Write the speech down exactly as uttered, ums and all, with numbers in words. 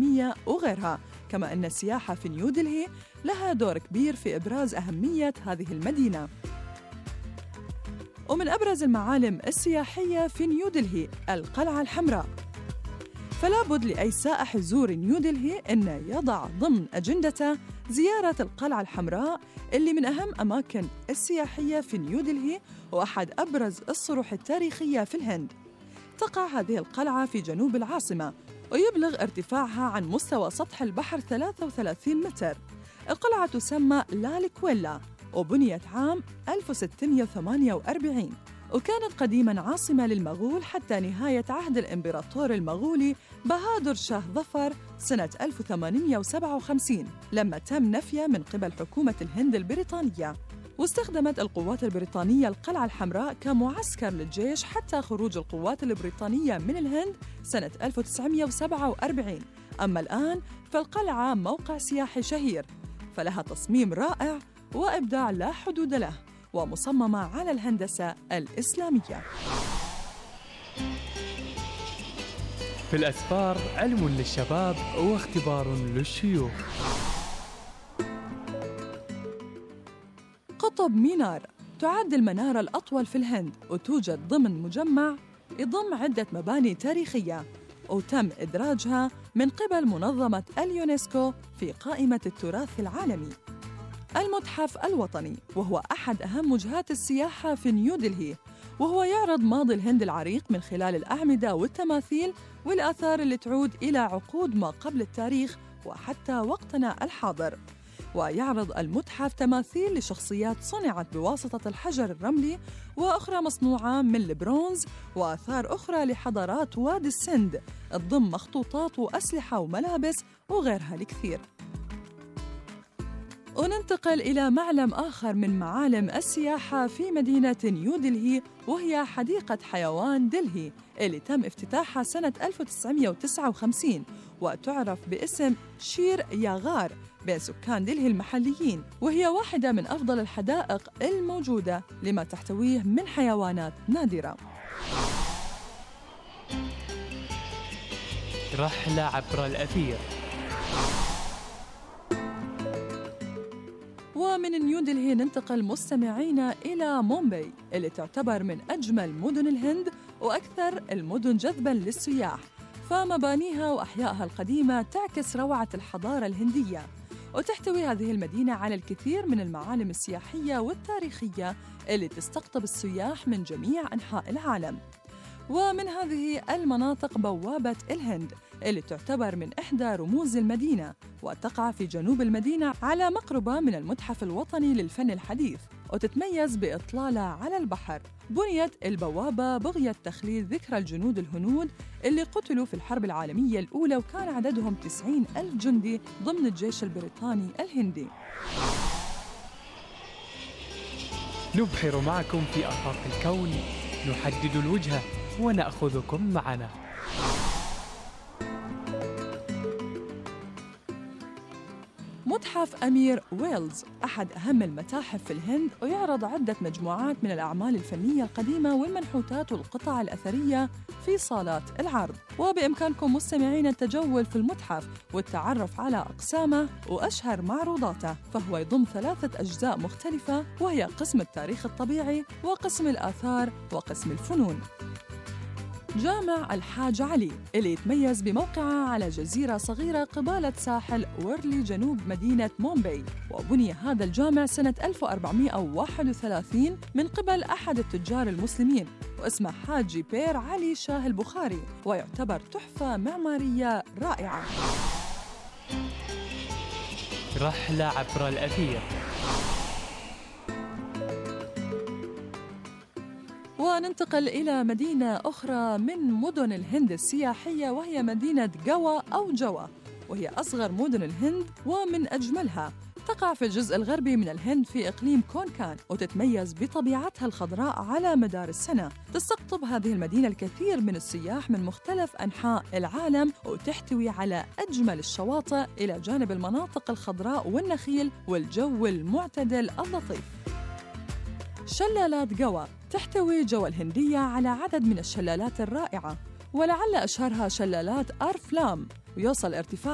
الإسلامية وغيرها. كما أن السياحة في نيودلهي لها دور كبير في إبراز أهمية هذه المدينة. ومن أبرز المعالم السياحية في نيودلهي القلعة الحمراء، فلا بد لأي سائح يزور نيودلهي أن يضع ضمن أجندته زيارة القلعة الحمراء، اللي من أهم أماكن السياحية في نيودلهي وأحد أبرز الصروح التاريخية في الهند. تقع هذه القلعة في جنوب العاصمة، ويبلغ ارتفاعها عن مستوى سطح البحر ثلاثة وثلاثين متر. القلعة تسمى لال كويلا، وبنيت عام ألف وستمئة وثمانية وأربعين، وكانت قديماً عاصمة للمغول حتى نهاية عهد الإمبراطور المغولي بهادر شاه ظفر سنة ألف وثمانمئة وسبعة وخمسين، لما تم نفيه من قبل حكومة الهند البريطانية. واستخدمت القوات البريطانية القلعة الحمراء كمعسكر للجيش حتى خروج القوات البريطانية من الهند سنة ألف وتسعمئة وسبعة وأربعين. أما الآن فالقلعة موقع سياحي شهير، فلها تصميم رائع وإبداع لا حدود له، ومصممة على الهندسة الإسلامية. في الأسفار علم للشباب واختبار للشيوخ. قطب مينار تعد المنارة الأطول في الهند، وتوجد ضمن مجمع يضم عدة مباني تاريخية، وتم إدراجها من قبل منظمة اليونسكو في قائمة التراث العالمي. المتحف الوطني، وهو أحد أهم وجهات السياحة في نيودلهي، وهو يعرض ماضي الهند العريق من خلال الأعمدة والتماثيل والآثار اللي تعود إلى عقود ما قبل التاريخ وحتى وقتنا الحاضر. ويعرض المتحف تماثيل لشخصيات صنعت بواسطة الحجر الرملي، وأخرى مصنوعة من البرونز، وآثار أخرى لحضارات وادي السند تضم مخطوطات وأسلحة وملابس وغيرها الكثير. وننتقل إلى معلم آخر من معالم السياحة في مدينة نيودلهي، وهي حديقة حيوان دلهي اللي تم افتتاحها سنة ألف وتسعمئة وتسعة وخمسين، وتعرف باسم شير ياغار بين سكان دلهي المحليين، وهي واحدة من أفضل الحدائق الموجودة لما تحتويه من حيوانات نادرة. رحلة عبر الأثير. ومن نيودلهي ننتقل مستمعينا إلى مومباي اللي تعتبر من أجمل مدن الهند وأكثر المدن جذباً للسياح، فمبانيها وأحيائها القديمة تعكس روعة الحضارة الهندية. وتحتوي هذه المدينة على الكثير من المعالم السياحية والتاريخية اللي تستقطب السياح من جميع أنحاء العالم. ومن هذه المناطق بوابة الهند اللي تعتبر من إحدى رموز المدينة، وتقع في جنوب المدينة على مقربة من المتحف الوطني للفن الحديث، وتتميز بإطلالة على البحر. بنيت البوابة بغية تخليد ذكرى الجنود الهنود اللي قتلوا في الحرب العالمية الأولى، وكان عددهم تسعين ألف جندي ضمن الجيش البريطاني الهندي. نبحر معكم في آفاق الكون، نحدد الوجهة ونأخذكم معنا. متحف أمير ويلز أحد أهم المتاحف في الهند، ويعرض عدة مجموعات من الأعمال الفنية القديمة والمنحوتات والقطع الأثرية في صالات العرض. وبإمكانكم مستمعين التجول في المتحف والتعرف على أقسامه وأشهر معروضاته، فهو يضم ثلاثة أجزاء مختلفة، وهي قسم التاريخ الطبيعي وقسم الآثار وقسم الفنون. جامع الحاج علي اللي يتميز بموقعه على جزيرة صغيرة قبالة ساحل وورلي جنوب مدينة مومباي، وبني هذا الجامع سنة ألف وأربعمئة وواحد وثلاثين من قبل أحد التجار المسلمين، واسمه حاجي بير علي شاه البخاري، ويعتبر تحفة معمارية رائعة. رحلة عبر الأثير. وننتقل إلى مدينة أخرى من مدن الهند السياحية، وهي مدينة جوا أو جوا، وهي أصغر مدن الهند ومن أجملها. تقع في الجزء الغربي من الهند في إقليم كونكان، وتتميز بطبيعتها الخضراء على مدار السنة. تستقطب هذه المدينة الكثير من السياح من مختلف أنحاء العالم، وتحتوي على أجمل الشواطئ إلى جانب المناطق الخضراء والنخيل والجو المعتدل اللطيف. شلالات جوا تحتوي جوا الهندية على عدد من الشلالات الرائعة، ولعل أشهرها شلالات أرفلام، ويوصل ارتفاع